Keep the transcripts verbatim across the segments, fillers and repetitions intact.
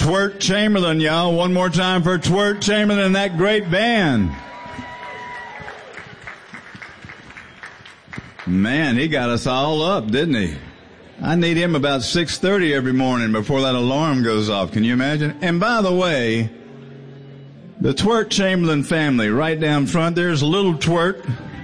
Twirt Chamberlain, y'all. One more time for Twirt Chamberlain and that great band. Man, he got us all up, didn't he? I need him about six thirty every morning before that alarm goes off. Can you imagine? And by the way, the Twirt Chamberlain family, right down front, there's little Twirt.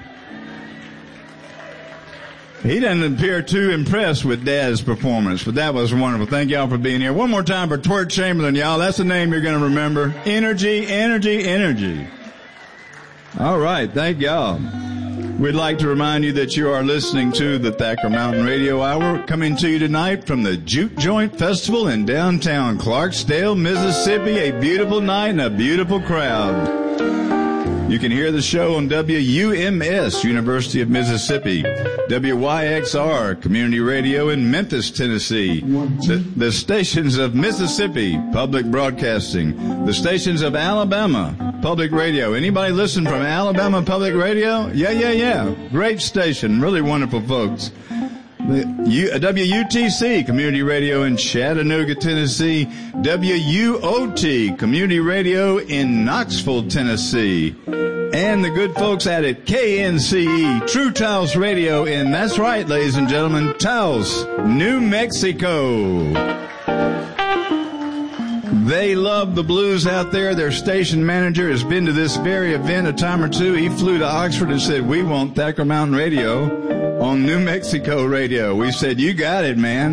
He doesn't appear too impressed with Dad's performance, but that was wonderful. Thank y'all for being here. One more time for Twirt Chamberlain, y'all. That's the name you're going to remember. Energy, energy, energy. All right. Thank y'all. We'd like to remind you that you are listening to the Thacker Mountain Radio Hour, coming to you tonight from the Juke Joint Festival in downtown Clarksdale, Mississippi. A beautiful night and a beautiful crowd. You can hear the show on W U M S, University of Mississippi, W Y X R, Community Radio in Memphis, Tennessee, the, the stations of Mississippi, Public Broadcasting, the stations of Alabama, Public Radio. Anybody listen from Alabama Public Radio? Yeah, yeah, yeah. Great station. Really wonderful folks. The U, W U T C, Community Radio in Chattanooga, Tennessee. W U O T, Community Radio in Knoxville, Tennessee. And the good folks at it, K N C E, True Taos Radio in, that's right, ladies and gentlemen, Taos, New Mexico. They love the blues out there. Their station manager has been to this very event a time or two. He flew to Oxford and said, we want Thacker Mountain Radio on New Mexico Radio. We said, you got it, man.